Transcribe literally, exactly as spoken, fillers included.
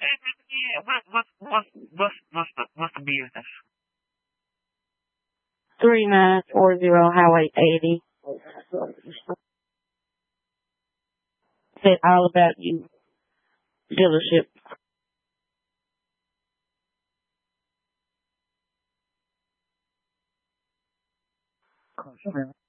Yeah, what, what, what, what's, what's the, what's the business? three nine four zero Highway eighty. Said All About You dealership. Customer